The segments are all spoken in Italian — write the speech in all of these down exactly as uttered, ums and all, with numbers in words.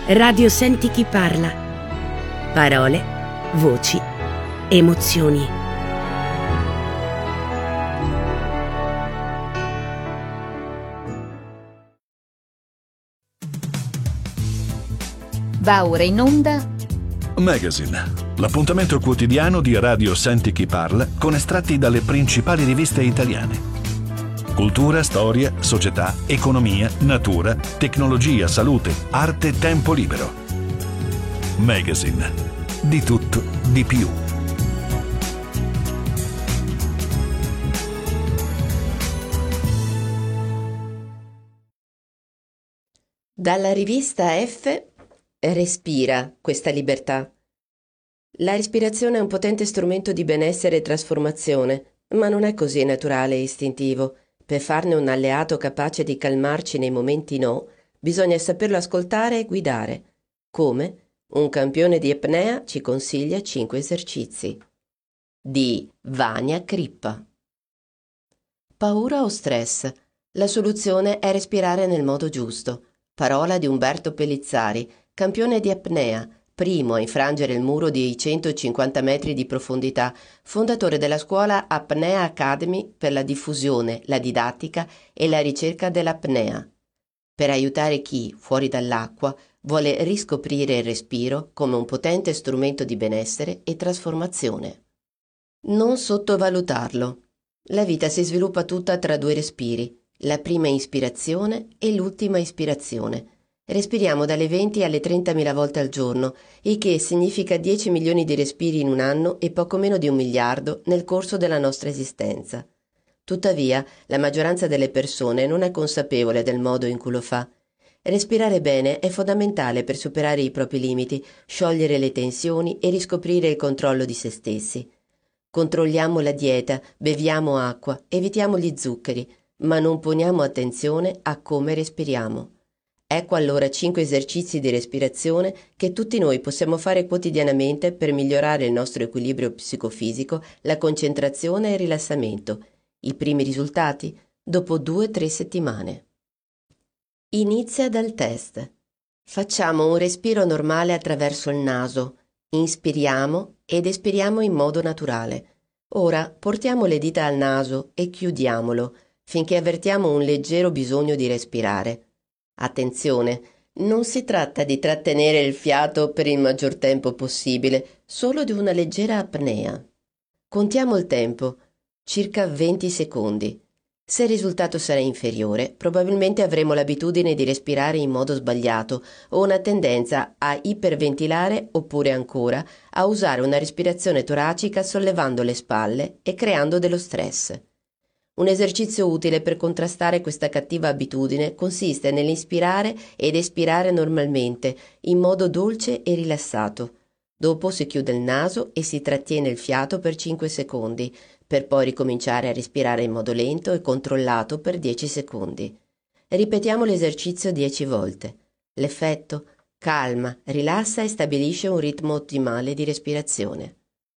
Radio Senti chi parla. Parole, voci, emozioni. Va ora in onda Magazine, l'appuntamento quotidiano di Radio Senti chi parla con estratti dalle principali riviste italiane. Cultura, storia, società, economia, natura, tecnologia, salute, arte, tempo libero. Magazine. Di tutto, di più. Dalla rivista F, respira questa libertà. La respirazione è un potente strumento di benessere e trasformazione, ma non è così naturale e istintivo. Per farne un alleato capace di calmarci nei momenti no, bisogna saperlo ascoltare e guidare. Come? Un campione di apnea ci consiglia cinque esercizi. Di Vania Crippa. Paura o stress? La soluzione è respirare nel modo giusto. Parola di Umberto Pellizzari, campione di apnea, primo a infrangere il muro di centocinquanta metri di profondità, fondatore della scuola Apnea Academy per la diffusione, la didattica e la ricerca dell'apnea, per aiutare chi, fuori dall'acqua, vuole riscoprire il respiro come un potente strumento di benessere e trasformazione. Non sottovalutarlo. La vita si sviluppa tutta tra due respiri, la prima ispirazione e l'ultima ispirazione. Respiriamo dalle venti alle trentamila volte al giorno, il che significa dieci milioni di respiri in un anno e poco meno di un miliardo nel corso della nostra esistenza. Tuttavia, la maggioranza delle persone non è consapevole del modo in cui lo fa. Respirare bene è fondamentale per superare i propri limiti, sciogliere le tensioni e riscoprire il controllo di se stessi. Controlliamo la dieta, beviamo acqua, evitiamo gli zuccheri, ma non poniamo attenzione a come respiriamo. Ecco allora cinque esercizi di respirazione che tutti noi possiamo fare quotidianamente per migliorare il nostro equilibrio psicofisico, la concentrazione e il rilassamento. I primi risultati dopo due o tre settimane. Inizia dal test. Facciamo un respiro normale attraverso il naso. Inspiriamo ed espiriamo in modo naturale. Ora portiamo le dita al naso e chiudiamolo finché avvertiamo un leggero bisogno di respirare. Attenzione, non si tratta di trattenere il fiato per il maggior tempo possibile, solo di una leggera apnea. Contiamo il tempo, circa venti secondi. Se il risultato sarà inferiore, probabilmente avremo l'abitudine di respirare in modo sbagliato o una tendenza a iperventilare oppure ancora a usare una respirazione toracica sollevando le spalle e creando dello stress. Un esercizio utile per contrastare questa cattiva abitudine consiste nell'inspirare ed espirare normalmente, in modo dolce e rilassato. Dopo si chiude il naso e si trattiene il fiato per cinque secondi, per poi ricominciare a respirare in modo lento e controllato per dieci secondi. Ripetiamo l'esercizio dieci volte. L'effetto? Calma, rilassa e stabilisce un ritmo ottimale di respirazione.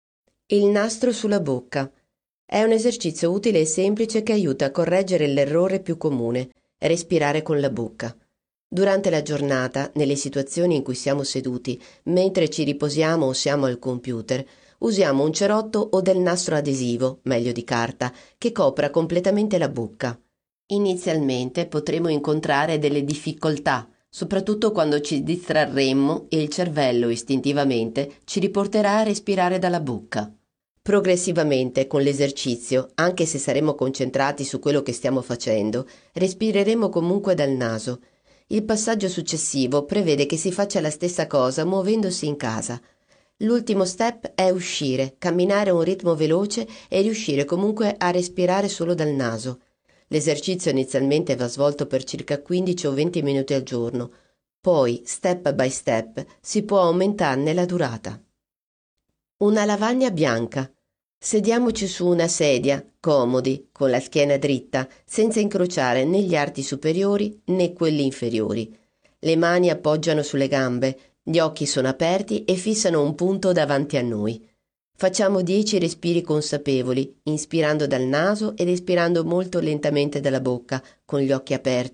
Il nastro sulla bocca. È un esercizio utile e semplice che aiuta a correggere l'errore più comune, respirare con la bocca. Durante la giornata, nelle situazioni in cui siamo seduti, mentre ci riposiamo o siamo al computer, usiamo un cerotto o del nastro adesivo, meglio di carta, che copra completamente la bocca. Inizialmente potremo incontrare delle difficoltà, soprattutto quando ci distrarremmo e il cervello istintivamente ci riporterà a respirare dalla bocca. Progressivamente, con l'esercizio, anche se saremo concentrati su quello che stiamo facendo, respireremo comunque dal naso. Il passaggio successivo prevede che si faccia la stessa cosa muovendosi in casa. L'ultimo step è uscire, camminare a un ritmo veloce e riuscire comunque a respirare solo dal naso. L'esercizio inizialmente va svolto per circa quindici o venti minuti al giorno, poi, step by step, si può aumentarne la durata. Una lavagna bianca. Sediamoci su una sedia, comodi, con la schiena dritta, senza incrociare né gli arti superiori né quelli inferiori. Le mani appoggiano sulle gambe, gli occhi sono aperti e fissano un punto davanti a noi. Facciamo dieci respiri consapevoli, inspirando dal naso ed espirando molto lentamente dalla bocca, con gli occhi aperti,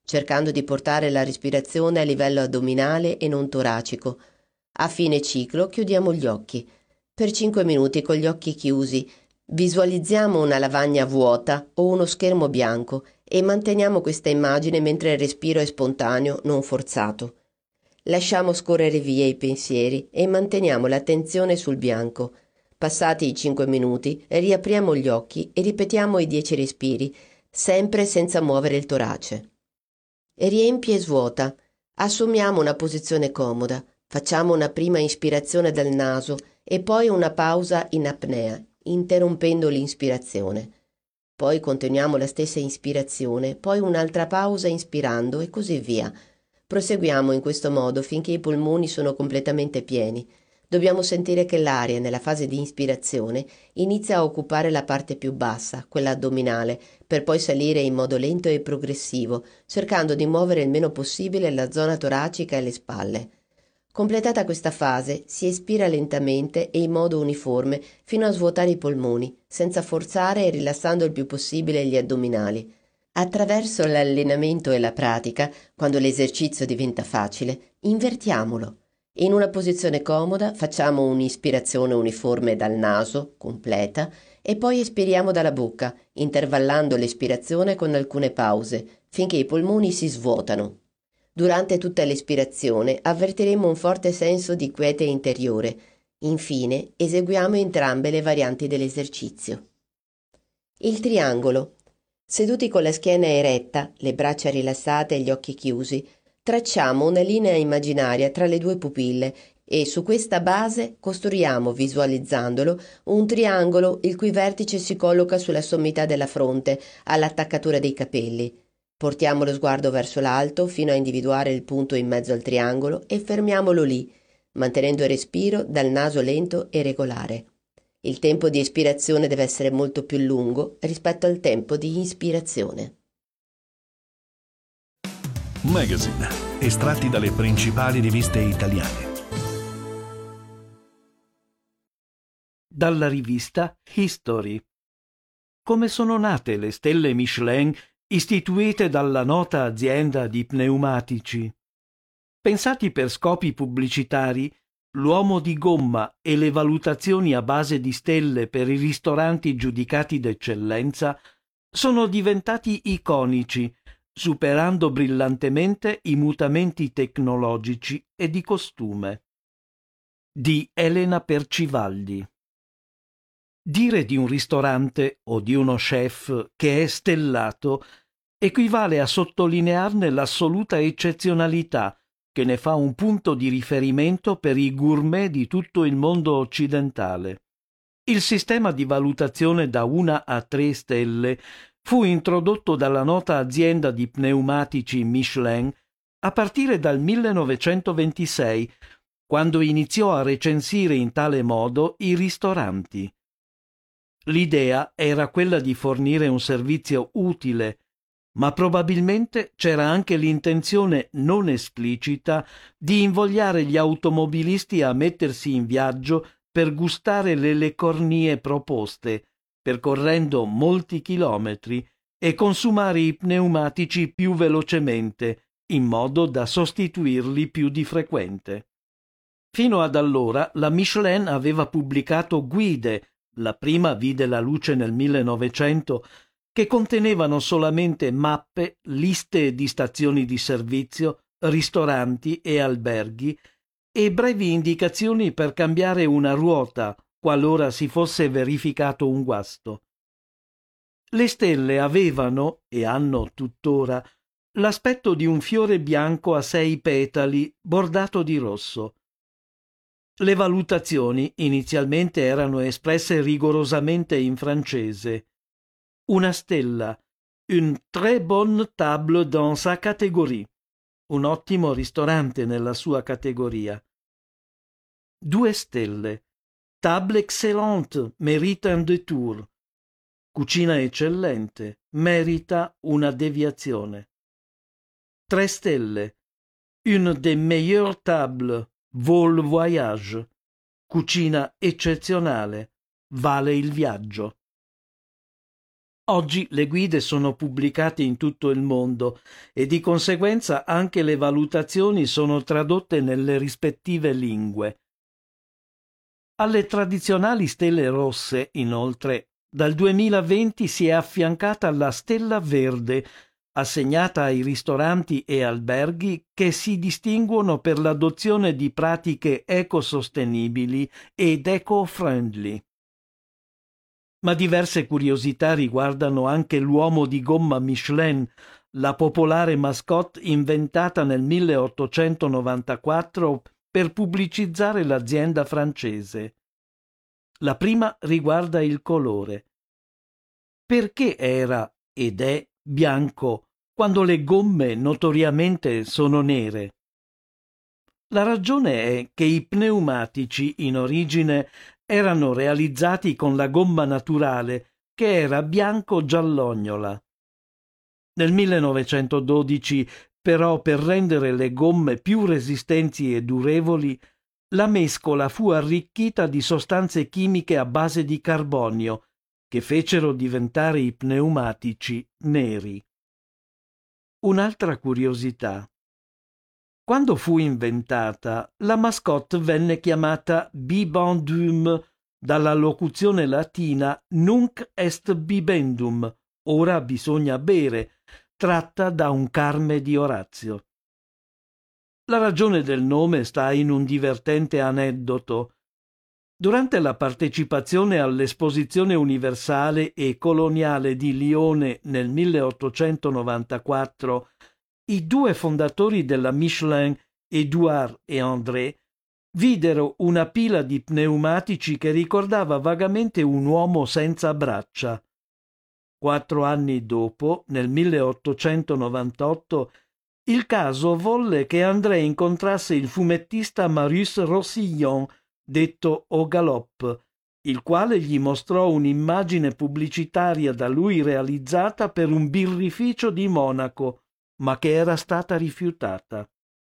cercando di portare la respirazione a livello addominale e non toracico. A fine ciclo chiudiamo gli occhi. Per cinque minuti con gli occhi chiusi visualizziamo una lavagna vuota o uno schermo bianco e manteniamo questa immagine mentre il respiro è spontaneo, non forzato. Lasciamo scorrere via i pensieri e manteniamo l'attenzione sul bianco. Passati i cinque minuti, riapriamo gli occhi e ripetiamo i dieci respiri, sempre senza muovere il torace. Riempi e svuota. Assumiamo una posizione comoda. Facciamo una prima ispirazione dal naso e poi una pausa in apnea, interrompendo l'inspirazione. Poi continuiamo la stessa ispirazione, poi un'altra pausa inspirando e così via. Proseguiamo in questo modo finché i polmoni sono completamente pieni. Dobbiamo sentire che l'aria nella fase di ispirazione inizia a occupare la parte più bassa, quella addominale, per poi salire in modo lento e progressivo, cercando di muovere il meno possibile la zona toracica e le spalle. Completata questa fase, si espira lentamente e in modo uniforme fino a svuotare i polmoni, senza forzare e rilassando il più possibile gli addominali. Attraverso l'allenamento e la pratica, quando l'esercizio diventa facile, invertiamolo. In una posizione comoda facciamo un'ispirazione uniforme dal naso, completa, e poi espiriamo dalla bocca, intervallando l'espirazione con alcune pause, finché i polmoni si svuotano. Durante tutta l'espirazione avvertiremo un forte senso di quiete interiore. Infine, eseguiamo entrambe le varianti dell'esercizio. Il triangolo. Seduti con la schiena eretta, le braccia rilassate e gli occhi chiusi, tracciamo una linea immaginaria tra le due pupille e su questa base costruiamo, visualizzandolo, un triangolo il cui vertice si colloca sulla sommità della fronte, all'attaccatura dei capelli. Portiamo lo sguardo verso l'alto fino a individuare il punto in mezzo al triangolo e fermiamolo lì, mantenendo il respiro dal naso lento e regolare. Il tempo di espirazione deve essere molto più lungo rispetto al tempo di ispirazione. Magazine, estratti dalle principali riviste italiane. Dalla rivista History. Come sono nate le stelle Michelin istituite dalla nota azienda di pneumatici? Pensati per scopi pubblicitari, l'uomo di gomma e le valutazioni a base di stelle per i ristoranti giudicati d'eccellenza sono diventati iconici, superando brillantemente i mutamenti tecnologici e di costume. Di Elena Percivaldi. Dire di un ristorante o di uno chef che è stellato equivale a sottolinearne l'assoluta eccezionalità che ne fa un punto di riferimento per i gourmet di tutto il mondo occidentale. Il sistema di valutazione da una a tre stelle fu introdotto dalla nota azienda di pneumatici Michelin a partire dal millenovecentoventisei, quando iniziò a recensire in tale modo i ristoranti. L'idea era quella di fornire un servizio utile, ma probabilmente c'era anche l'intenzione non esplicita di invogliare gli automobilisti a mettersi in viaggio per gustare le lecornie proposte, percorrendo molti chilometri, e consumare i pneumatici più velocemente, in modo da sostituirli più di frequente. Fino ad allora la Michelin aveva pubblicato guide, la prima vide la luce nel millenovecento, che contenevano solamente mappe, liste di stazioni di servizio, ristoranti e alberghi e brevi indicazioni per cambiare una ruota qualora si fosse verificato un guasto. Le stelle avevano, e hanno tuttora, l'aspetto di un fiore bianco a sei petali bordato di rosso. Le valutazioni inizialmente erano espresse rigorosamente in francese. Una stella, une très bonne table dans sa catégorie, un ottimo ristorante nella sua categoria. Due stelle, table excellente, mérite un détour, cucina eccellente, merita una deviazione. Tre stelle, une des meilleures tables, vaut le voyage, cucina eccezionale, vale il viaggio. Oggi le guide sono pubblicate in tutto il mondo e di conseguenza anche le valutazioni sono tradotte nelle rispettive lingue. Alle tradizionali stelle rosse, inoltre, dal duemilaventi si è affiancata la stella verde, assegnata ai ristoranti e alberghi che si distinguono per l'adozione di pratiche ecosostenibili ed eco-friendly. Ma diverse curiosità riguardano anche l'uomo di gomma Michelin, la popolare mascotte inventata nel milleottocentonovantaquattro per pubblicizzare l'azienda francese. La prima riguarda il colore. Perché era ed è bianco quando le gomme notoriamente sono nere? La ragione è che i pneumatici in origine erano realizzati con la gomma naturale, che era bianco-giallognola. Nel millenovecentododici, però, per rendere le gomme più resistenti e durevoli, la mescola fu arricchita di sostanze chimiche a base di carbonio, che fecero diventare i pneumatici neri. Un'altra curiosità. Quando fu inventata, la mascotte venne chiamata bibendum, dalla locuzione latina nunc est bibendum, ora bisogna bere, tratta da un Carme di Orazio. La ragione del nome sta in un divertente aneddoto. Durante la partecipazione all'Esposizione universale e coloniale di Lione nel milleottocentonovantaquattro, i due fondatori della Michelin, Édouard e André, videro una pila di pneumatici che ricordava vagamente un uomo senza braccia. Quattro anni dopo, nel milleottocentonovantotto, il caso volle che André incontrasse il fumettista Marius Rossillon, detto Au Galop, il quale gli mostrò un'immagine pubblicitaria da lui realizzata per un birrificio di Monaco, ma che era stata rifiutata.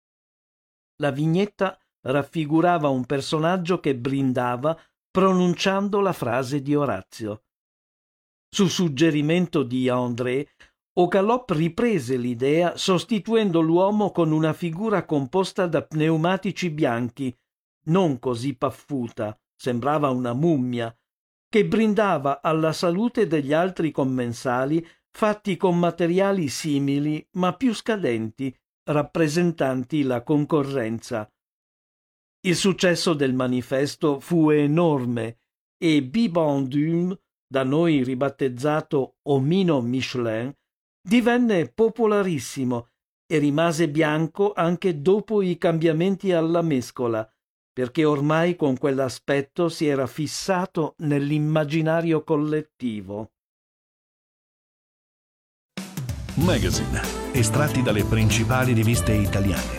La vignetta raffigurava un personaggio che brindava pronunciando la frase di Orazio. Su suggerimento di André, Au Galop riprese l'idea sostituendo l'uomo con una figura composta da pneumatici bianchi, non così paffuta, sembrava una mummia, che brindava alla salute degli altri commensali fatti con materiali simili ma più scadenti, rappresentanti la concorrenza. Il successo del manifesto fu enorme e Bibendum, da noi ribattezzato Omino Michelin, divenne popolarissimo e rimase bianco anche dopo i cambiamenti alla mescola, perché ormai con quell'aspetto si era fissato nell'immaginario collettivo. Magazine, estratti dalle principali riviste italiane.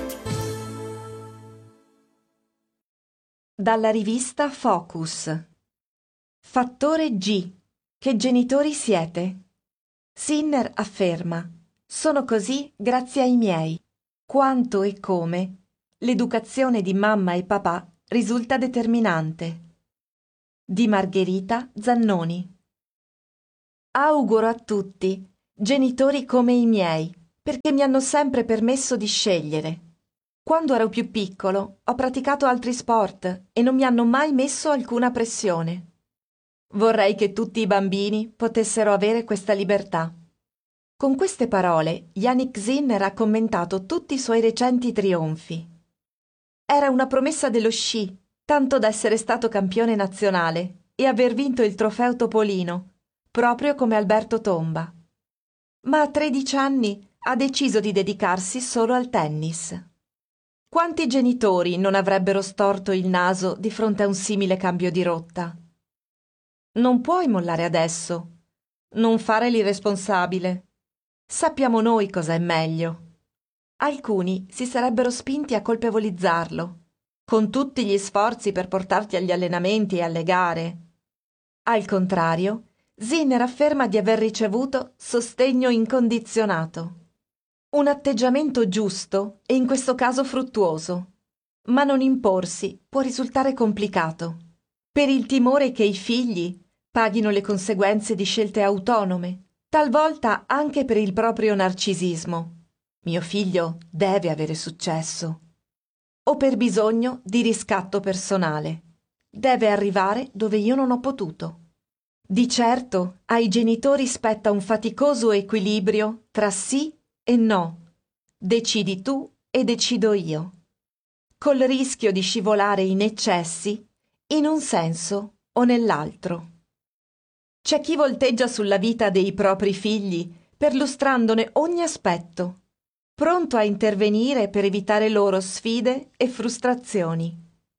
Dalla rivista Focus. Fattore G. Che genitori siete? Sinner afferma: sono così grazie ai miei. Quanto e come l'educazione di mamma e papà risulta determinante. Di Margherita Zannoni. Auguro a tutti genitori come i miei, perché mi hanno sempre permesso di scegliere. Quando ero più piccolo ho praticato altri sport e non mi hanno mai messo alcuna pressione. Vorrei che tutti i bambini potessero avere questa libertà. Con queste parole Jannik Sinner ha commentato tutti i suoi recenti trionfi. Era una promessa dello sci, tanto da essere stato campione nazionale e aver vinto il trofeo Topolino, proprio come Alberto Tomba. Ma a tredici anni ha deciso di dedicarsi solo al tennis. Quanti genitori non avrebbero storto il naso di fronte a un simile cambio di rotta? Non puoi mollare adesso. Non fare l'irresponsabile. Sappiamo noi cosa è meglio. Alcuni si sarebbero spinti a colpevolizzarlo, con tutti gli sforzi per portarti agli allenamenti e alle gare. Al contrario, Sinner afferma di aver ricevuto sostegno incondizionato. Un atteggiamento giusto e in questo caso fruttuoso, ma non imporsi può risultare complicato, per il timore che i figli paghino le conseguenze di scelte autonome, talvolta anche per il proprio narcisismo. Mio figlio deve avere successo. O per bisogno di riscatto personale. Deve arrivare dove io non ho potuto. Di certo ai genitori spetta un faticoso equilibrio tra sì e no. Decidi tu e decido io. Col rischio di scivolare in eccessi in un senso o nell'altro. C'è chi volteggia sulla vita dei propri figli perlustrandone ogni aspetto, pronto a intervenire per evitare loro sfide e frustrazioni.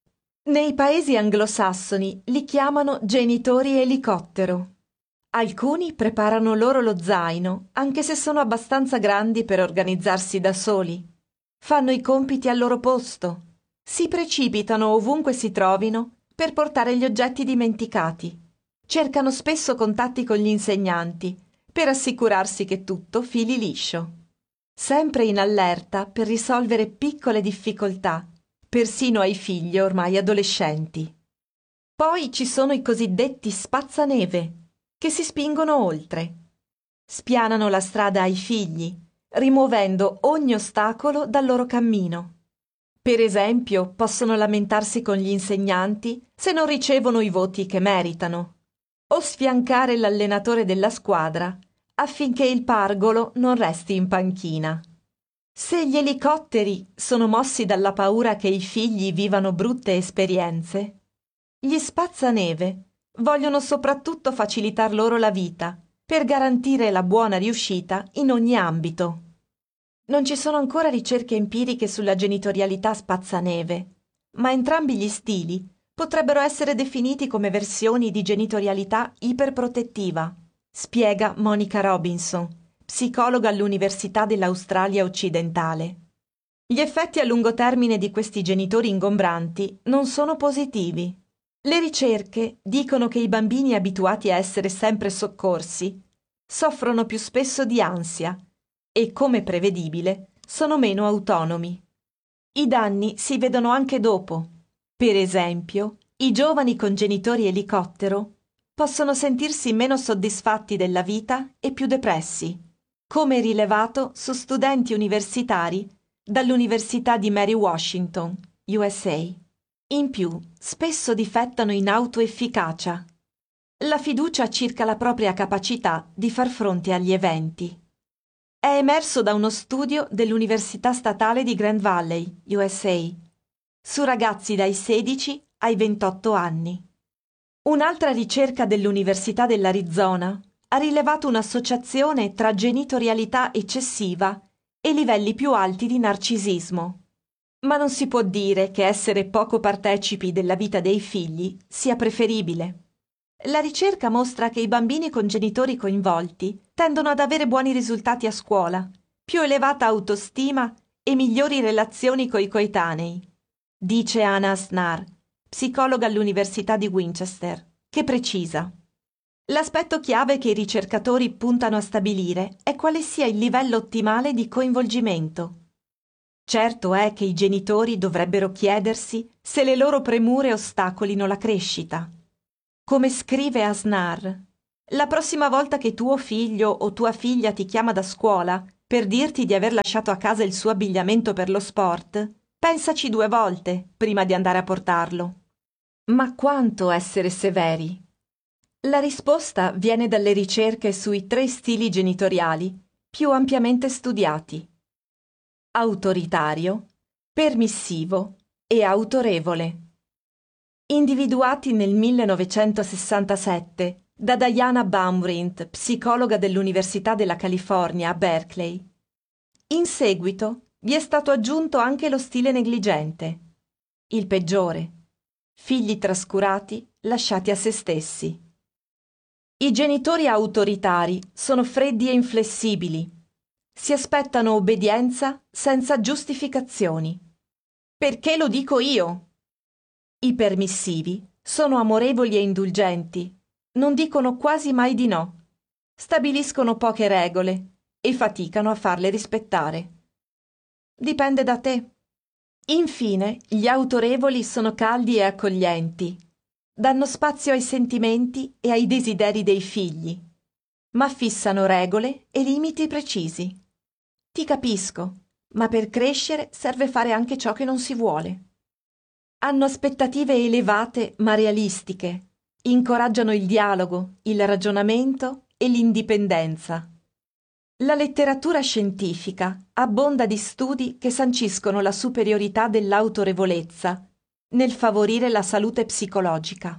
Nei paesi anglosassoni li chiamano genitori elicottero. Alcuni preparano loro lo zaino, anche se sono abbastanza grandi per organizzarsi da soli. Fanno i compiti al loro posto. Si precipitano ovunque si trovino per portare gli oggetti dimenticati. Cercano spesso contatti con gli insegnanti per assicurarsi che tutto fili liscio. Sempre in allerta per risolvere piccole difficoltà, persino ai figli ormai adolescenti. Poi ci sono i cosiddetti spazzaneve, che si spingono oltre. Spianano la strada ai figli, rimuovendo ogni ostacolo dal loro cammino. Per esempio, possono lamentarsi con gli insegnanti se non ricevono i voti che meritano, o sfiancare l'allenatore della squadra affinché il pargolo non resti in panchina. Se gli elicotteri sono mossi dalla paura che i figli vivano brutte esperienze, gli spazzaneve vogliono soprattutto facilitar loro la vita per garantire la buona riuscita in ogni ambito. Non ci sono ancora ricerche empiriche sulla genitorialità spazzaneve, ma entrambi gli stili potrebbero essere definiti come versioni di genitorialità iperprotettiva, spiega Monica Robinson, psicologa all'Università dell'Australia Occidentale. Gli effetti a lungo termine di questi genitori ingombranti non sono positivi. Le ricerche dicono che i bambini abituati a essere sempre soccorsi soffrono più spesso di ansia e, come prevedibile, sono meno autonomi. I danni si vedono anche dopo. Per esempio, i giovani con genitori elicottero possono sentirsi meno soddisfatti della vita e più depressi, come rilevato su studenti universitari dall'Università di Mary Washington, U S A. In più, spesso difettano in autoefficacia, la fiducia circa la propria capacità di far fronte agli eventi. È emerso da uno studio dell'Università Statale di Grand Valley, U S A, su ragazzi dai sedici ai ventotto anni. Un'altra ricerca dell'Università dell'Arizona ha rilevato un'associazione tra genitorialità eccessiva e livelli più alti di narcisismo. Ma non si può dire che essere poco partecipi della vita dei figli sia preferibile. La ricerca mostra che i bambini con genitori coinvolti tendono ad avere buoni risultati a scuola, più elevata autostima e migliori relazioni coi coetanei, dice Anna Asnar, psicologa all'Università di Winchester, che precisa: l'aspetto chiave che i ricercatori puntano a stabilire è quale sia il livello ottimale di coinvolgimento. Certo è che i genitori dovrebbero chiedersi se le loro premure ostacolino la crescita. Come scrive Asnar, la prossima volta che tuo figlio o tua figlia ti chiama da scuola per dirti di aver lasciato a casa il suo abbigliamento per lo sport, pensaci due volte prima di andare a portarlo. Ma quanto essere severi? La risposta viene dalle ricerche sui tre stili genitoriali più ampiamente studiati: autoritario, permissivo e autorevole. Individuati nel millenovecentosessantasette da Diana Baumrind, psicologa dell'Università della California a Berkeley. In seguito vi è stato aggiunto anche lo stile negligente, il peggiore: figli trascurati, lasciati a se stessi. I genitori autoritari sono freddi e inflessibili. Si aspettano obbedienza senza giustificazioni. Perché lo dico io? I permissivi sono amorevoli e indulgenti, non dicono quasi mai di no, stabiliscono poche regole e faticano a farle rispettare. Dipende da te. Infine, gli autorevoli sono caldi e accoglienti. danno spazio ai sentimenti e ai desideri dei figli, ma fissano regole e limiti precisi. Ti capisco, ma per crescere serve fare anche ciò che non si vuole. Hanno aspettative elevate ma realistiche, incoraggiano il dialogo, il ragionamento e l'indipendenza. La letteratura scientifica abbonda di studi che sanciscono la superiorità dell'autorevolezza nel favorire la salute psicologica.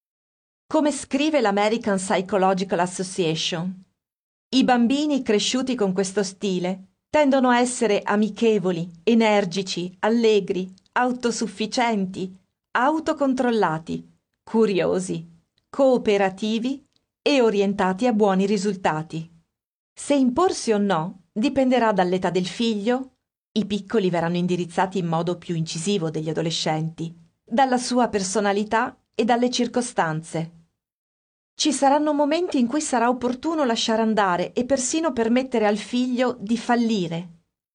Come scrive l'American Psychological Association, i bambini cresciuti con questo stile tendono a essere amichevoli, energici, allegri, autosufficienti, autocontrollati, curiosi, cooperativi e orientati a buoni risultati. Se imporsi o no dipenderà dall'età del figlio, i piccoli verranno indirizzati in modo più incisivo degli adolescenti, dalla sua personalità e dalle circostanze. Ci saranno momenti in cui sarà opportuno lasciare andare e persino permettere al figlio di fallire,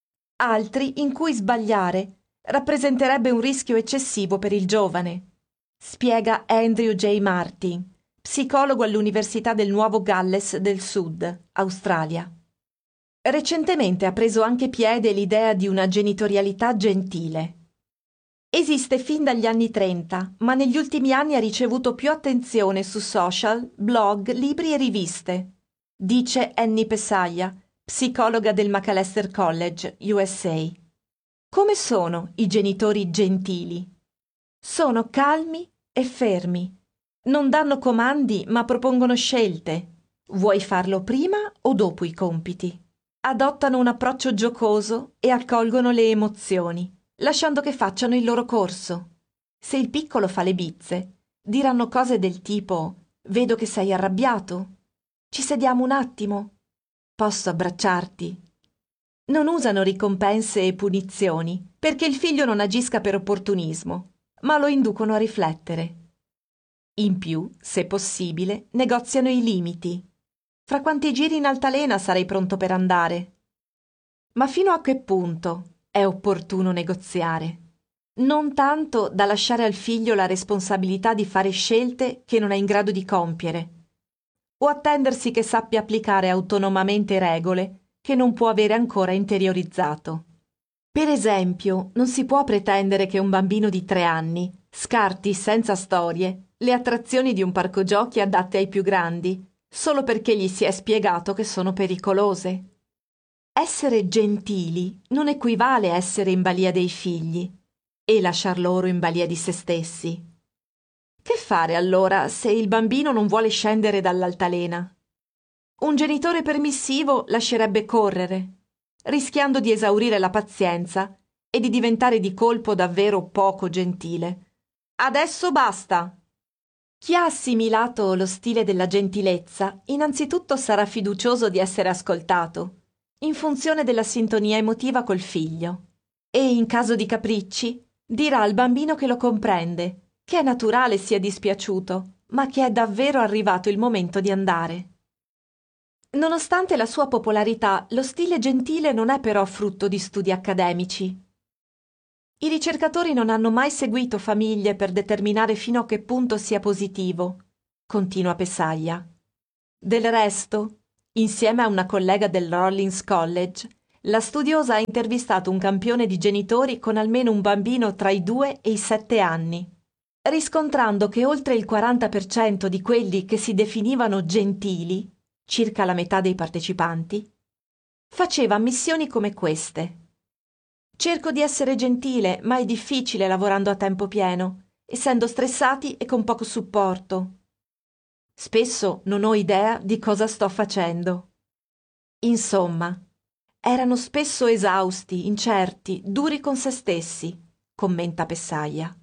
altri in cui sbagliare rappresenterebbe un rischio eccessivo per il giovane, spiega Andrew J. Martin, psicologo all'Università del Nuovo Galles del Sud, Australia. Recentemente ha preso anche piede l'idea di una genitorialità gentile. Esiste fin dagli anni trenta, ma negli ultimi anni ha ricevuto più attenzione su social, blog, libri e riviste, dice Annie Pesaglia, psicologa del Macalester College, U S A. Come sono i genitori gentili? Sono calmi e fermi. Non danno comandi ma propongono scelte. Vuoi farlo prima o dopo i compiti? Adottano un approccio giocoso e accolgono le emozioni, lasciando che facciano il loro corso. Se il piccolo fa le bizze, diranno cose del tipo: vedo che sei arrabbiato. Ci sediamo un attimo? Posso abbracciarti? Non usano ricompense e punizioni perché il figlio non agisca per opportunismo, ma lo inducono a riflettere. In più, se possibile, negoziano i limiti. Fra quanti giri in altalena sarei pronto per andare? Ma fino a che punto è opportuno negoziare? Non tanto da lasciare al figlio la responsabilità di fare scelte che non è in grado di compiere, o attendersi che sappia applicare autonomamente regole che non può avere ancora interiorizzato. Per esempio, non si può pretendere che un bambino di tre anni scarti senza storie le attrazioni di un parco giochi adatte ai più grandi, solo perché gli si è spiegato che sono pericolose. Essere gentili non equivale a essere in balia dei figli e lasciar loro in balia di se stessi. Che fare allora se il bambino non vuole scendere dall'altalena? Un genitore permissivo lascerebbe correre, rischiando di esaurire la pazienza e di diventare di colpo davvero poco gentile. Adesso basta! Chi ha assimilato lo stile della gentilezza innanzitutto sarà fiducioso di essere ascoltato, in funzione della sintonia emotiva col figlio, e in caso di capricci dirà al bambino che lo comprende, che è naturale sia dispiaciuto, ma che è davvero arrivato il momento di andare. Nonostante la sua popolarità, lo stile gentile non è però frutto di studi accademici. I ricercatori non hanno mai seguito famiglie per determinare fino a che punto sia positivo, continua Pesaglia. Del resto, insieme a una collega del Rollins College, la studiosa ha intervistato un campione di genitori con almeno un bambino tra i due e i sette anni, riscontrando che oltre il quaranta per cento di quelli che si definivano gentili, circa la metà dei partecipanti, faceva ammissioni come queste. Cerco di essere gentile, ma è difficile lavorando a tempo pieno, essendo stressati e con poco supporto. Spesso non ho idea di cosa sto facendo. Insomma, erano spesso esausti, incerti, duri con se stessi, commenta Pesaglia.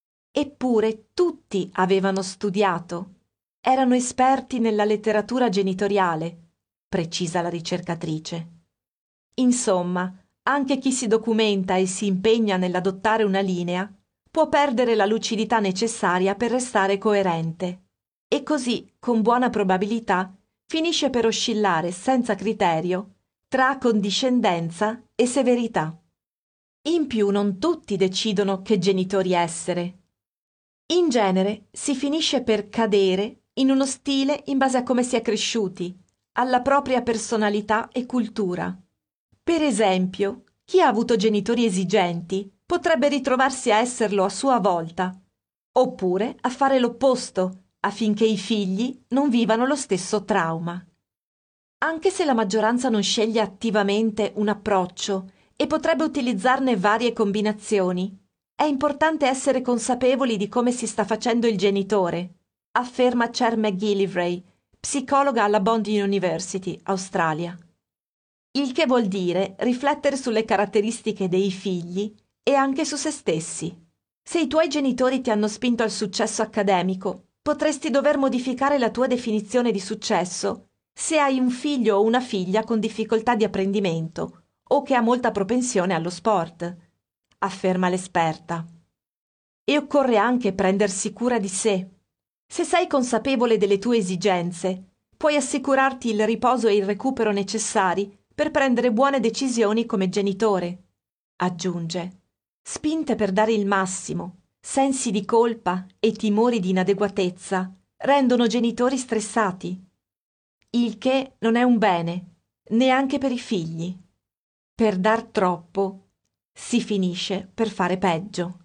Eppure tutti avevano studiato, erano esperti nella letteratura genitoriale, precisa la ricercatrice. Insomma, anche chi si documenta e si impegna nell'adottare una linea può perdere la lucidità necessaria per restare coerente e così, con buona probabilità, finisce per oscillare senza criterio tra accondiscendenza e severità. In più non tutti decidono che genitori essere. In genere si finisce per cadere in uno stile in base a come si è cresciuti, alla propria personalità e cultura. Per esempio, chi ha avuto genitori esigenti potrebbe ritrovarsi a esserlo a sua volta, oppure a fare l'opposto, affinché i figli non vivano lo stesso trauma. Anche se la maggioranza non sceglie attivamente un approccio e potrebbe utilizzarne varie combinazioni, è importante essere consapevoli di come si sta facendo il genitore, afferma Cher McGillivray, psicologa alla Bond University, Australia. Il che vuol dire riflettere sulle caratteristiche dei figli e anche su se stessi. Se i tuoi genitori ti hanno spinto al successo accademico, potresti dover modificare la tua definizione di successo se hai un figlio o una figlia con difficoltà di apprendimento o che ha molta propensione allo sport, afferma l'esperta. E occorre anche prendersi cura di sé. Se sei consapevole delle tue esigenze, puoi assicurarti il riposo e il recupero necessari per prendere buone decisioni come genitore. Aggiunge, spinte per dare il massimo, sensi di colpa e timori di inadeguatezza rendono genitori stressati, il che non è un bene, neanche per i figli. Per dar troppo si finisce per fare peggio.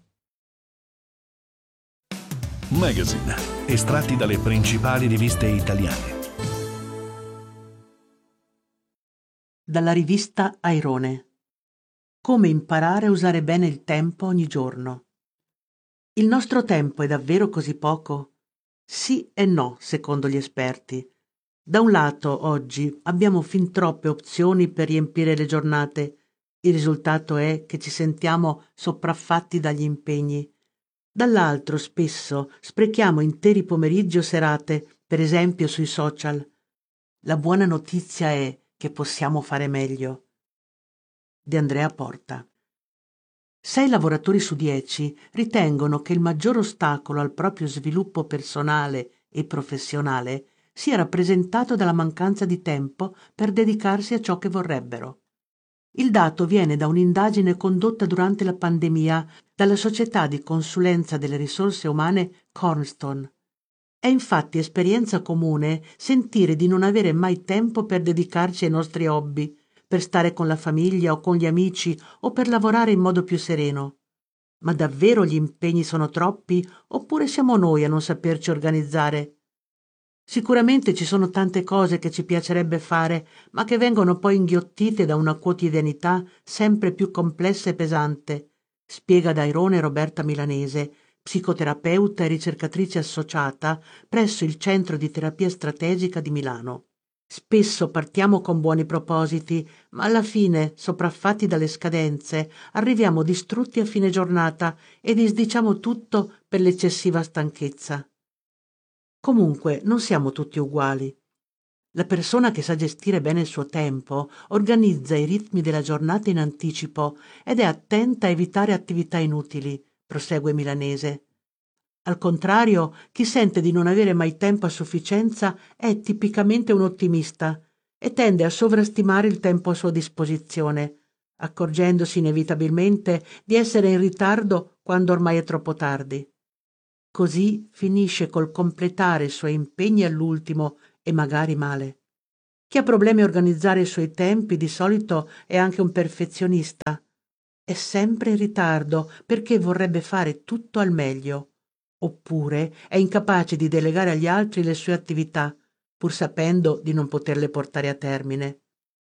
Magazine, estratti dalle principali riviste italiane. Dalla rivista Airone. Come imparare a usare bene il tempo ogni giorno. Il nostro tempo è davvero così poco? Sì e no, secondo gli esperti. Da un lato, oggi abbiamo fin troppe opzioni per riempire le giornate. Il risultato è che ci sentiamo sopraffatti dagli impegni. Dall'altro, spesso sprechiamo interi pomeriggi o serate, per esempio sui social. La buona notizia è che possiamo fare meglio. De Andrea Porta. Sei lavoratori su dieci ritengono che il maggior ostacolo al proprio sviluppo personale e professionale sia rappresentato dalla mancanza di tempo per dedicarsi a ciò che vorrebbero. Il dato viene da un'indagine condotta durante la pandemia dalla società di consulenza delle risorse umane Cornerstone. È infatti esperienza comune sentire di non avere mai tempo per dedicarci ai nostri hobby, per stare con la famiglia o con gli amici o per lavorare in modo più sereno. Ma davvero gli impegni sono troppi oppure siamo noi a non saperci organizzare? Sicuramente ci sono tante cose che ci piacerebbe fare, ma che vengono poi inghiottite da una quotidianità sempre più complessa e pesante, spiega ad Airone Roberta Milanese, psicoterapeuta e ricercatrice associata presso il Centro di Terapia Strategica di Milano. Spesso partiamo con buoni propositi, ma alla fine, sopraffatti dalle scadenze, arriviamo distrutti a fine giornata e disdiciamo tutto per l'eccessiva stanchezza. Comunque, non siamo tutti uguali. La persona che sa gestire bene il suo tempo organizza i ritmi della giornata in anticipo ed è attenta a evitare attività inutili, prosegue Milanese. Al contrario, chi sente di non avere mai tempo a sufficienza è tipicamente un ottimista e tende a sovrastimare il tempo a sua disposizione, accorgendosi inevitabilmente di essere in ritardo quando ormai è troppo tardi. Così finisce col completare i suoi impegni all'ultimo e magari male. Chi ha problemi a organizzare i suoi tempi di solito è anche un perfezionista. È sempre in ritardo perché vorrebbe fare tutto al meglio. Oppure è incapace di delegare agli altri le sue attività, pur sapendo di non poterle portare a termine.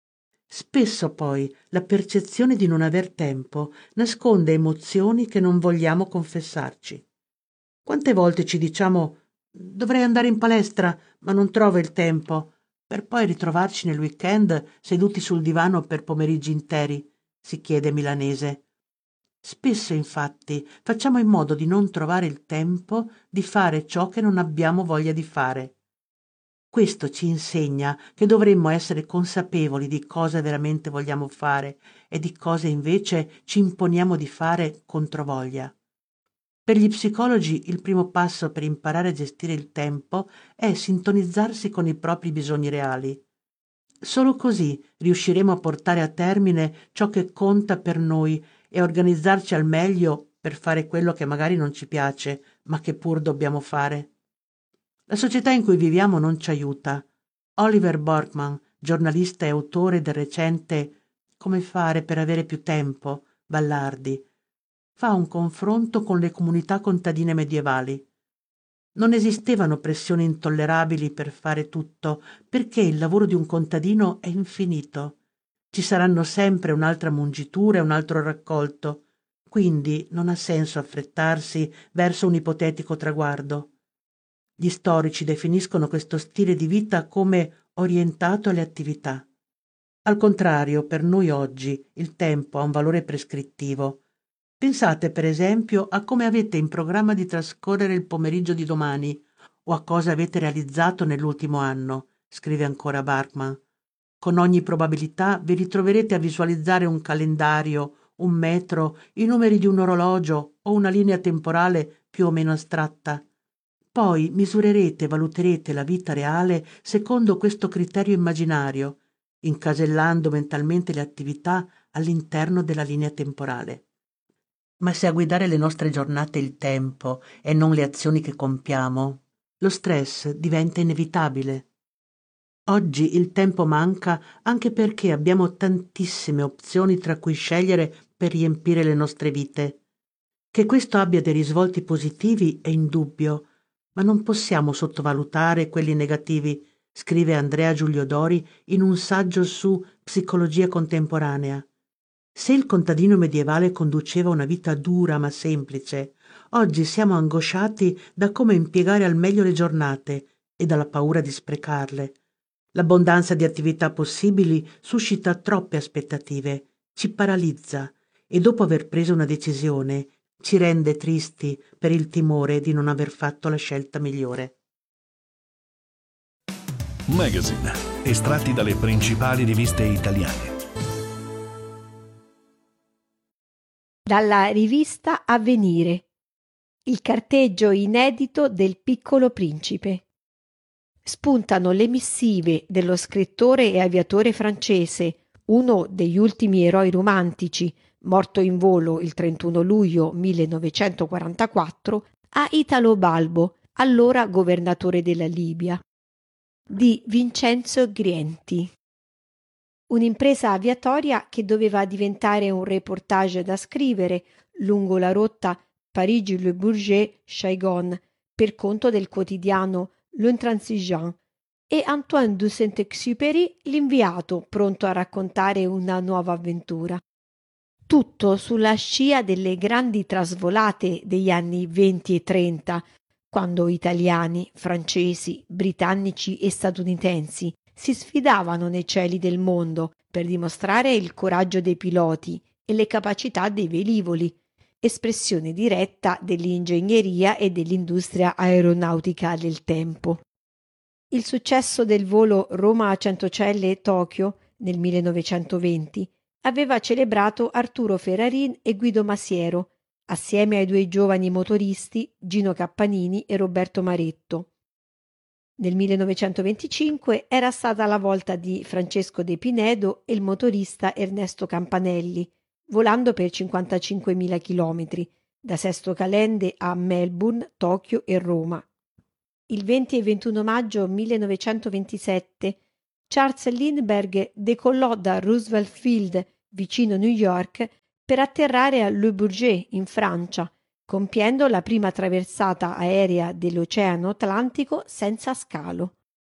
Spesso poi la percezione di non aver tempo nasconde emozioni che non vogliamo confessarci. Quante volte ci diciamo «dovrei andare in palestra, ma non trovo il tempo», per poi ritrovarci nel weekend seduti sul divano per pomeriggi interi, si chiede Milanese. Spesso, infatti, facciamo in modo di non trovare il tempo di fare ciò che non abbiamo voglia di fare. Questo ci insegna che dovremmo essere consapevoli di cosa veramente vogliamo fare e di cosa invece ci imponiamo di fare controvoglia. Per gli psicologi il primo passo per imparare a gestire il tempo è sintonizzarsi con i propri bisogni reali. Solo così riusciremo a portare a termine ciò che conta per noi e a organizzarci al meglio per fare quello che magari non ci piace, ma che pur dobbiamo fare. La società in cui viviamo non ci aiuta. Oliver Burkeman, giornalista e autore del recente Come fare per avere più tempo, Ballardi, fa un confronto con le comunità contadine medievali. Non esistevano pressioni intollerabili per fare tutto, perché il lavoro di un contadino è infinito. Ci saranno sempre un'altra mungitura e un altro raccolto, quindi non ha senso affrettarsi verso un ipotetico traguardo. Gli storici definiscono questo stile di vita come orientato alle attività. Al contrario, per noi oggi il tempo ha un valore prescrittivo. Pensate per esempio a come avete in programma di trascorrere il pomeriggio di domani o a cosa avete realizzato nell'ultimo anno, scrive ancora Burkeman. Con ogni probabilità vi ritroverete a visualizzare un calendario, un metro, i numeri di un orologio o una linea temporale più o meno astratta. Poi misurerete e valuterete la vita reale secondo questo criterio immaginario, incasellando mentalmente le attività all'interno della linea temporale. Ma se a guidare le nostre giornate è il tempo e non le azioni che compiamo, lo stress diventa inevitabile. Oggi il tempo manca anche perché abbiamo tantissime opzioni tra cui scegliere per riempire le nostre vite. Che questo abbia dei risvolti positivi è indubbio, ma non possiamo sottovalutare quelli negativi, scrive Andrea Giulio Dori in un saggio su psicologia contemporanea. Se il contadino medievale conduceva una vita dura ma semplice, oggi siamo angosciati da come impiegare al meglio le giornate e dalla paura di sprecarle. L'abbondanza di attività possibili suscita troppe aspettative, ci paralizza e dopo aver preso una decisione ci rende tristi per il timore di non aver fatto la scelta migliore. Magazine, estratti dalle principali riviste italiane. Dalla rivista Avvenire, il carteggio inedito del Piccolo Principe. Spuntano le missive dello scrittore e aviatore francese, uno degli ultimi eroi romantici, morto in volo il trentuno luglio millenovecentoquarantaquattro, a Italo Balbo, allora governatore della Libia, di Vincenzo Grienti. Un'impresa aviatoria che doveva diventare un reportage da scrivere lungo la rotta Parigi-Le Bourget-Saigon per conto del quotidiano L'Intransigeant, e Antoine de Saint-Exupéry l'inviato pronto a raccontare una nuova avventura. Tutto sulla scia delle grandi trasvolate degli anni venti e trenta, quando italiani, francesi, britannici e statunitensi si sfidavano nei cieli del mondo per dimostrare il coraggio dei piloti e le capacità dei velivoli, espressione diretta dell'ingegneria e dell'industria aeronautica del tempo. Il successo del volo Roma Centocelle-Tokyo nel millenovecentoventi aveva celebrato Arturo Ferrarin e Guido Masiero, assieme ai due giovani motoristi Gino Cappanini e Roberto Maretto. Nel millenovecentoventicinque era stata la volta di Francesco De Pinedo e il motorista Ernesto Campanelli, volando per cinquantacinquemila chilometri, da Sesto Calende a Melbourne, Tokyo e Roma. Il venti e ventuno maggio millenovecentoventisette Charles Lindbergh decollò da Roosevelt Field, vicino New York, per atterrare a Le Bourget, in Francia, compiendo la prima traversata aerea dell'Oceano Atlantico senza scalo.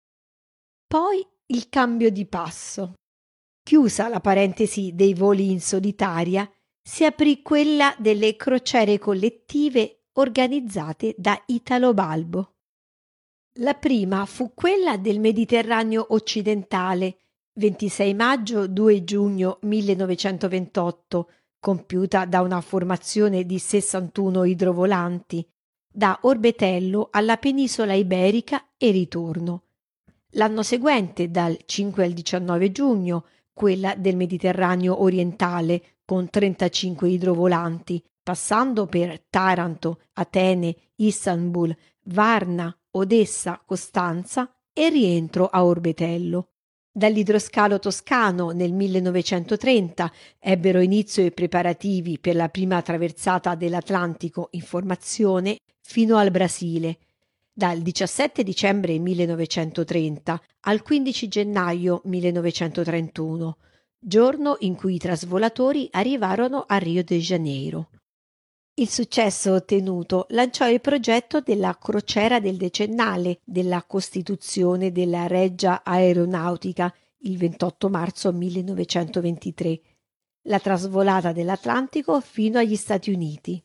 Poi il cambio di passo. Chiusa la parentesi dei voli in solitaria, si aprì quella delle crociere collettive organizzate da Italo Balbo. La prima fu quella del Mediterraneo occidentale, ventisei maggio due giugno millenovecentoventotto, compiuta da una formazione di sessantuno idrovolanti, da Orbetello alla penisola iberica e ritorno. L'anno seguente, dal cinque al diciannove giugno, quella del Mediterraneo orientale con trentacinque idrovolanti, passando per Taranto, Atene, Istanbul, Varna, Odessa, Costanza e rientro a Orbetello. Dall'idroscalo toscano nel millenovecentotrenta ebbero inizio i preparativi per la prima traversata dell'Atlantico in formazione fino al Brasile, dal diciassette dicembre millenovecentotrenta al quindici gennaio millenovecentotrentuno, giorno in cui i trasvolatori arrivarono a Rio de Janeiro. Il successo ottenuto lanciò il progetto della crociera del decennale della costituzione della Regia Aeronautica il ventotto marzo millenovecentoventitré, la trasvolata dell'Atlantico fino agli Stati Uniti.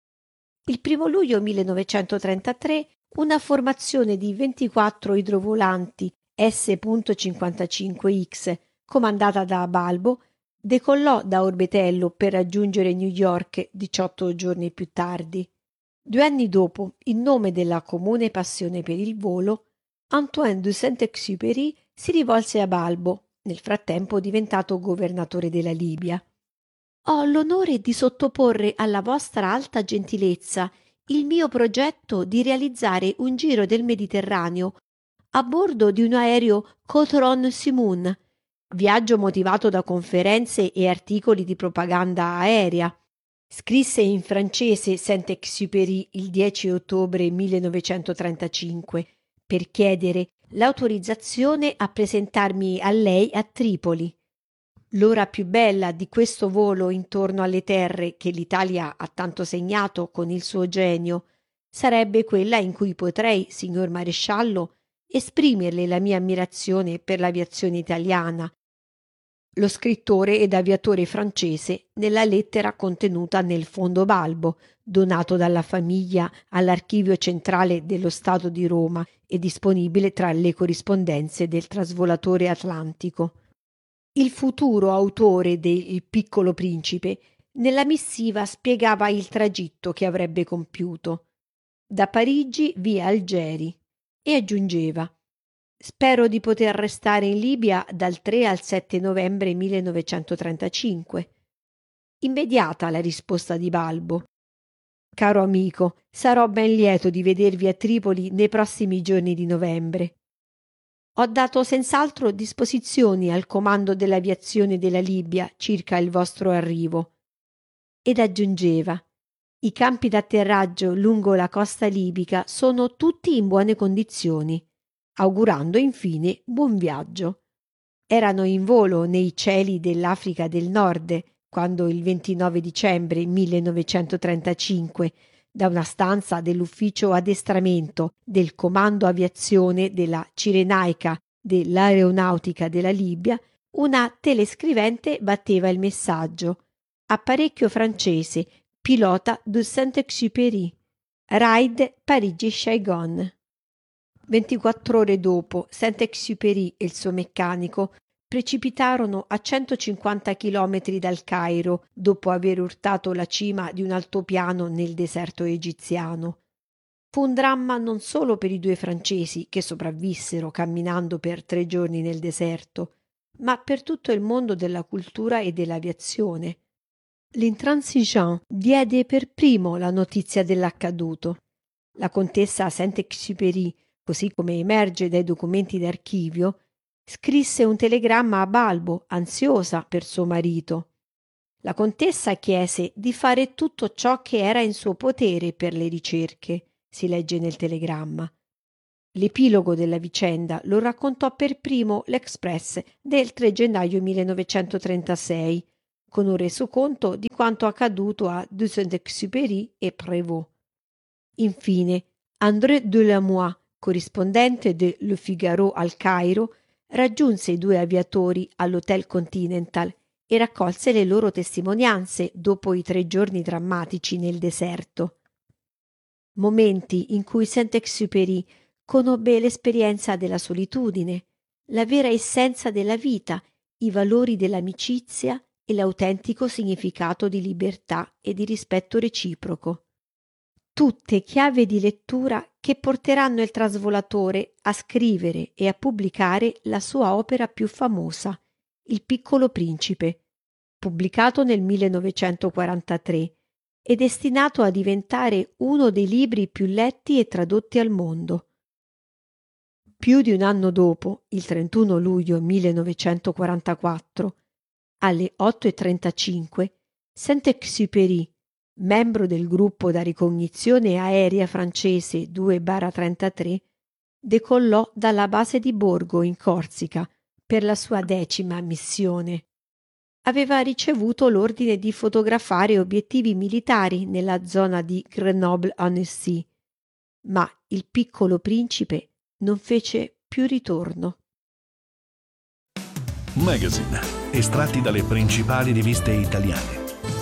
Il primo luglio millenovecentotrentatré una formazione di ventiquattro idrovolanti S cinquantacinque X, comandata da Balbo, decollò da Orbetello per raggiungere New York diciotto giorni più tardi. Due anni dopo, in nome della comune passione per il volo, Antoine de Saint-Exupéry si rivolse a Balbo, nel frattempo diventato governatore della Libia. Ho l'onore di sottoporre alla vostra alta gentilezza il mio progetto di realizzare un giro del Mediterraneo a bordo di un aereo Cothron Simoon, viaggio motivato da conferenze e articoli di propaganda aerea. Scrisse in francese Saint-Exupéry il dieci ottobre millenovecentotrentacinque per chiedere l'autorizzazione a presentarmi a lei a Tripoli. L'ora più bella di questo volo intorno alle terre che l'Italia ha tanto segnato con il suo genio sarebbe quella in cui potrei, signor maresciallo, esprimerle la mia ammirazione per l'aviazione italiana. Lo scrittore ed aviatore francese nella lettera contenuta nel fondo Balbo, donato dalla famiglia all'Archivio Centrale dello Stato di Roma e disponibile tra le corrispondenze del trasvolatore atlantico. Il futuro autore de Il Piccolo Principe nella missiva spiegava il tragitto che avrebbe compiuto da Parigi via Algeri e aggiungeva: spero di poter restare in Libia dal tre al sette novembre millenovecentotrentacinque. Immediata la risposta di Balbo: caro amico, sarò ben lieto di vedervi a Tripoli nei prossimi giorni di novembre. Ho dato senz'altro disposizioni al comando dell'aviazione della Libia circa il vostro arrivo. Ed aggiungeva: i campi d'atterraggio lungo la costa libica sono tutti in buone condizioni, augurando infine buon viaggio. Erano in volo nei cieli dell'Africa del Nord quando il ventinove dicembre millenovecentotrentacinque da una stanza dell'ufficio addestramento del comando aviazione della Cirenaica dell'Aeronautica della Libia, una telescrivente batteva il messaggio: apparecchio francese, pilota de Saint-Exupéry, ride Parigi-Saigon. ventiquattro ore dopo, Saint-Exupéry e il suo meccanico precipitarono a centocinquanta chilometri dal Cairo dopo aver urtato la cima di un altopiano nel deserto egiziano. Fu un dramma non solo per i due francesi che sopravvissero camminando per tre giorni nel deserto, ma per tutto il mondo della cultura e dell'aviazione. L'Intransigeant diede per primo la notizia dell'accaduto. La contessa Saint-Exupéry, così come emerge dai documenti d'archivio, scrisse un telegramma a Balbo, ansiosa per suo marito. La contessa chiese di fare tutto ciò che era in suo potere per le ricerche, si legge nel telegramma. L'epilogo della vicenda lo raccontò per primo l'Express del tre gennaio millenovecentotrentasei, con un resoconto di quanto accaduto a de Saint-Exupéry e Prévost. Infine, André Delamoy, corrispondente de Le Figaro al Cairo, raggiunse i due aviatori all'Hotel Continental e raccolse le loro testimonianze dopo i tre giorni drammatici nel deserto. Momenti in cui Saint-Exupéry conobbe l'esperienza della solitudine, la vera essenza della vita, i valori dell'amicizia e l'autentico significato di libertà e di rispetto reciproco. Tutte chiavi di lettura che porteranno il trasvolatore a scrivere e a pubblicare la sua opera più famosa, Il Piccolo Principe, pubblicato nel millenovecentoquarantatré e destinato a diventare uno dei libri più letti e tradotti al mondo. Più di un anno dopo, il trentuno luglio millenovecentoquarantaquattro, alle otto e trentacinque, Saint-Exupéry, membro del gruppo da ricognizione aerea francese due trentatré, decollò dalla base di Borgo in Corsica per la sua decima missione. Aveva ricevuto l'ordine di fotografare obiettivi militari nella zona di Grenoble-Annecy, ma il piccolo principe non fece più ritorno. Magazine, estratti dalle principali riviste italiane.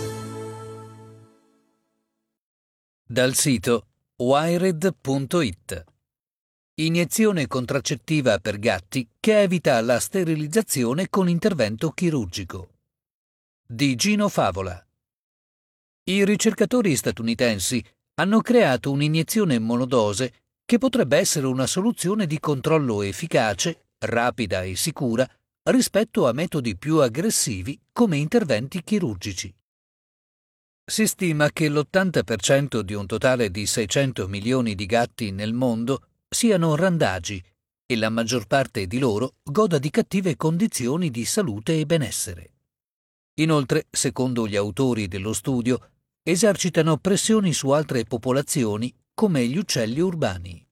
Dal sito wired punto it. Iniezione contraccettiva per gatti che evita la sterilizzazione con intervento chirurgico. Di Gino Favola. I ricercatori statunitensi hanno creato un'iniezione monodose che potrebbe essere una soluzione di controllo efficace, rapida e sicura rispetto a metodi più aggressivi come interventi chirurgici. Si stima che l'ottanta per cento di un totale di seicento milioni di gatti nel mondo siano randagi e la maggior parte di loro goda di cattive condizioni di salute e benessere. Inoltre, secondo gli autori dello studio, esercitano pressioni su altre popolazioni come gli uccelli urbani.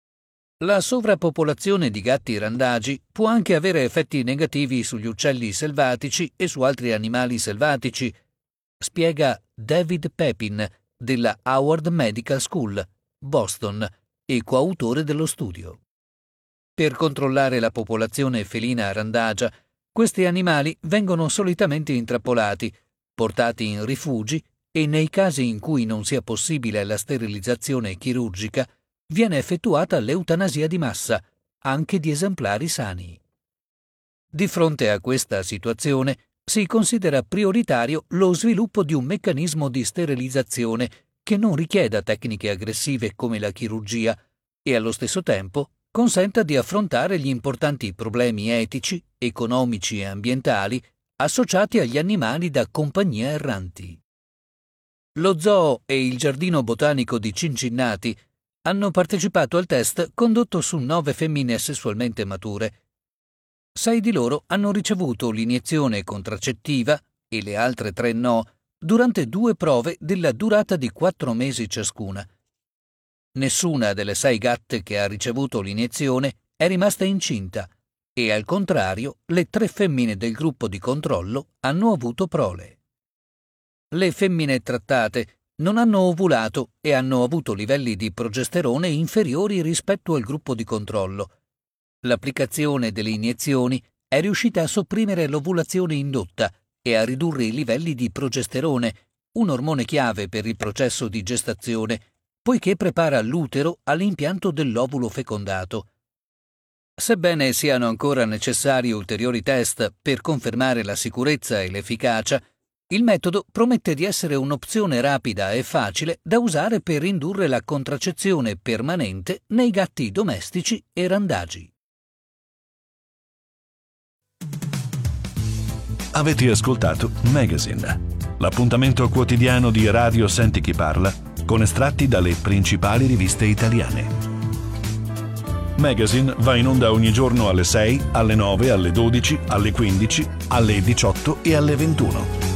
La sovrappopolazione di gatti randagi può anche avere effetti negativi sugli uccelli selvatici e su altri animali selvatici, spiega David Pepin della Howard Medical School, Boston, e coautore dello studio. Per controllare la popolazione felina randagia, questi animali vengono solitamente intrappolati, portati in rifugi e nei casi in cui non sia possibile la sterilizzazione chirurgica, viene effettuata l'eutanasia di massa, anche di esemplari sani. Di fronte a questa situazione, si considera prioritario lo sviluppo di un meccanismo di sterilizzazione che non richieda tecniche aggressive come la chirurgia e allo stesso tempo consenta di affrontare gli importanti problemi etici, economici e ambientali associati agli animali da compagnia erranti. Lo zoo e il Giardino Botanico di Cincinnati hanno partecipato al test condotto su nove femmine sessualmente mature. Sei di loro hanno ricevuto l'iniezione contraccettiva e le altre tre no durante due prove della durata di quattro mesi ciascuna. Nessuna delle sei gatte che ha ricevuto l'iniezione è rimasta incinta e, al contrario, le tre femmine del gruppo di controllo hanno avuto prole. Le femmine trattate non hanno ovulato e hanno avuto livelli di progesterone inferiori rispetto al gruppo di controllo. L'applicazione delle iniezioni è riuscita a sopprimere l'ovulazione indotta e a ridurre i livelli di progesterone, un ormone chiave per il processo di gestazione, poiché prepara l'utero all'impianto dell'ovulo fecondato. Sebbene siano ancora necessari ulteriori test per confermare la sicurezza e l'efficacia, il metodo promette di essere un'opzione rapida e facile da usare per indurre la contraccezione permanente nei gatti domestici e randagi. Avete ascoltato Magazine, l'appuntamento quotidiano di Radio Senti Chi Parla con estratti dalle principali riviste italiane. Magazine va in onda ogni giorno alle sei, alle nove, alle dodici, alle quindici, alle diciotto e alle ventuno.